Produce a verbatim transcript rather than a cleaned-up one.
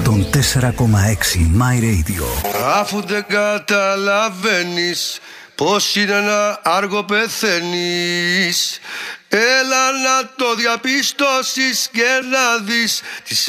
εκατόν τέσσερα κόμμα έξι My Radio. Αφού δεν καταλαβαίνεις πως είναι να άργο πεθαίνεις, έλα να το διαπιστώσεις και να δεις τις